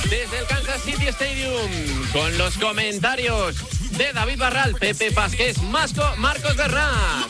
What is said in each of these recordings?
desde el Kansas City Stadium, con los comentarios de David Barral, Pepe Pasqués, Marcos Bernat.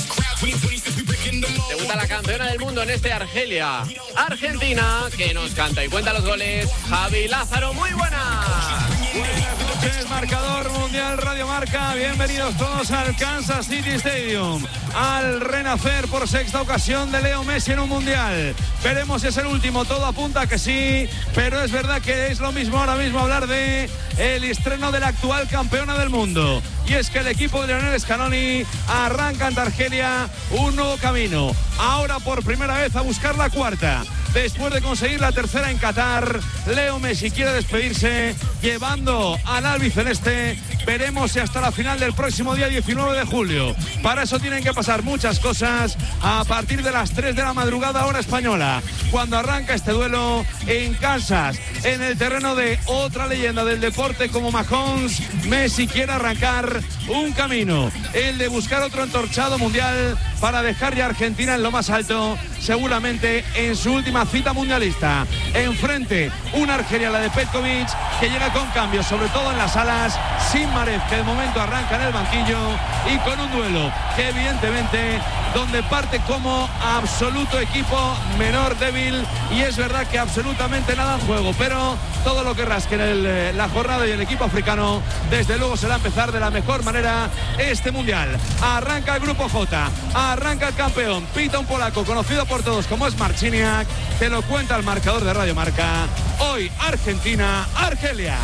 Debuta la campeona del mundo en este Argelia, Argentina, que nos canta y cuenta los goles, Javi Lázaro. Muy buenas. Buenas noches, marcador mundial Radio Marca. Bienvenidos todos al Kansas City Stadium, al renacer por sexta ocasión de Leo Messi en un mundial. Veremos si es el último, todo apunta a que sí, pero es verdad que es lo mismo ahora mismo hablar de el estreno de la actual campeona del mundo. Y es que el equipo de Lionel Scaloni arranca ante Argelia un nuevo camino. Ahora por primera vez a buscar la cuarta. Después de conseguir la tercera en Qatar, Leo Messi quiere despedirse llevando al albiceleste. Veremos si hasta la final del próximo día 19 de julio. Para eso tienen que pasar muchas cosas a partir de las 3 de la madrugada hora española, cuando arranca este duelo en Kansas, en el terreno de otra leyenda del deporte como Mahomes. Messi quiere arrancar un camino, el de buscar otro entorchado mundial para dejar ya a Argentina en lo más alto, seguramente en su última cita mundialista. Enfrente, una Argelia, la de Petkovic, que llega con cambios, sobre todo en las alas, sin Marez, que de momento arranca en el banquillo, y con un duelo que evidentemente donde parte como absoluto equipo menor débil, y es verdad que absolutamente nada en juego, pero todo lo que rasque en la jornada y el equipo africano, desde luego será empezar de la mejor manera este mundial. Arranca el grupo J, arranca el campeón, pita un polaco conocido por todos como es Marciniak, te lo cuenta el marcador de Radio Marca. Hoy Argentina, Argelia.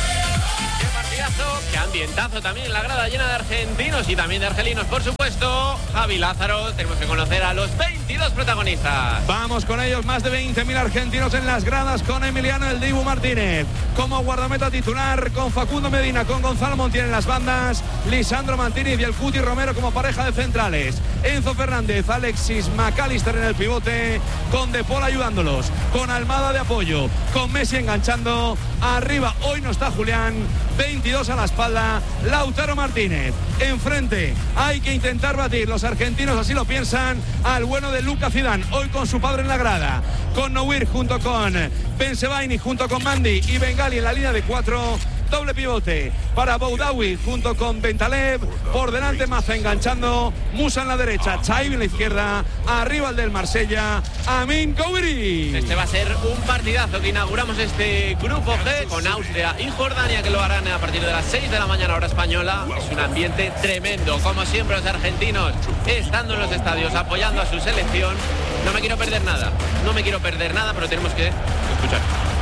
Qué ambientazo también en la grada, llena de argentinos y también de argelinos, por supuesto. Javi Lázaro, tenemos que conocer a los 22 protagonistas. Vamos con ellos, más de 20.000 argentinos en las gradas, con Emiliano El Dibu Martínez como guardameta titular, con Facundo Medina, con Gonzalo Montiel en las bandas, Lisandro Martínez y el Cuti Romero como pareja de centrales, Enzo Fernández, Alexis McAllister en el pivote, con De Paul ayudándolos, con Almada de apoyo, con Messi enganchando arriba. Hoy no está Julián, 22 a la espalda, Lautaro Martínez. Enfrente hay que intentar batir, los argentinos así lo piensan, al bueno de Luka Zidane, hoy con su padre en la grada, con Nouir junto con Bensebaini, junto con Mandi y Bengali en la línea de 4. Doble pivote para Boudaoui junto con Bentaleb, por delante Maza enganchando, Musa en la derecha, Chaibi en la izquierda, arriba el del Marsella, Amin Gouiri. Este va a ser un partidazo que inauguramos este grupo G con Austria y Jordania, que lo harán a partir de las 6 de la mañana hora española. Es un ambiente tremendo, como siempre los argentinos estando en los estadios apoyando a su selección. No me quiero perder nada, pero tenemos que escuchar.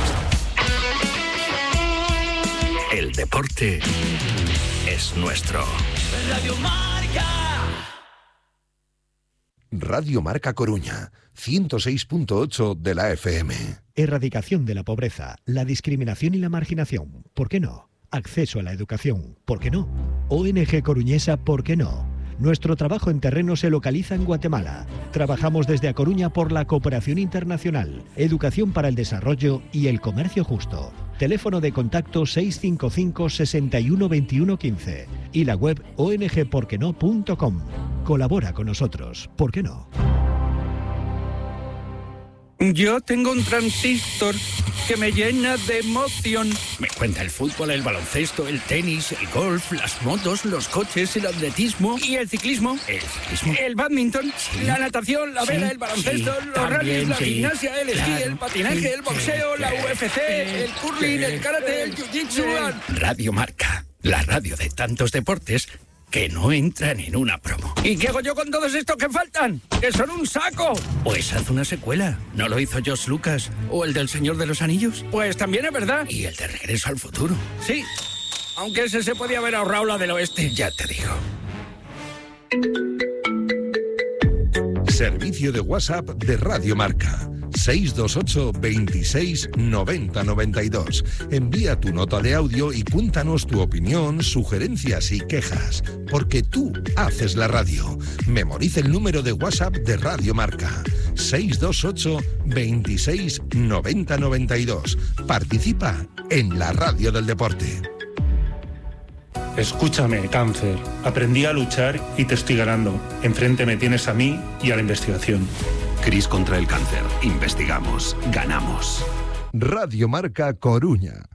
El deporte es nuestro. Radio Marca. Radio Marca Coruña, 106.8 de la FM. Erradicación de la pobreza, la discriminación y la marginación. ¿Por qué no? Acceso a la educación. ¿Por qué no? ONG Coruñesa. ¿Por qué no? Nuestro trabajo en terreno se localiza en Guatemala. Trabajamos desde A Coruña por la cooperación internacional, educación para el desarrollo y el comercio justo. Teléfono de contacto 655 61 21 15 y la web ongporqueno.com. Colabora con nosotros, ¿por qué no? Yo tengo un transistor que me llena de emoción. Me cuenta el fútbol, el baloncesto, el tenis, el golf, las motos, los coches, el atletismo. ¿Y el ciclismo? ¿El ciclismo? El badminton, sí, la natación, la vela, sí, el baloncesto, sí, los rallies, la sí, gimnasia, el esquí, claro, el patinaje, sí, el boxeo, la UFC, el curling, el karate, el jiu-jitsu. Radio Marca, la radio de tantos deportes que no entran en una promo. ¿Y qué hago yo con todos estos que faltan? ¡Que son un saco! Pues haz una secuela. ¿No lo hizo George Lucas? ¿O el del Señor de los Anillos? Pues también es verdad. ¿Y el de Regreso al Futuro? Sí, aunque ese se podía haber ahorrado la del oeste. Ya te digo. Servicio de WhatsApp de Radio Marca. 628 26 90 92. Envía tu nota de audio y cuéntanos tu opinión, sugerencias y quejas, porque tú haces la radio. Memoriza el número de WhatsApp de Radio Marca. 628 26 90 92. Participa en la radio del deporte. Escúchame, cáncer. Aprendí a luchar y te estoy ganando. Enfrente me tienes a mí y a la investigación. CRIS contra el cáncer. Investigamos. Ganamos. Radio Marca Coruña.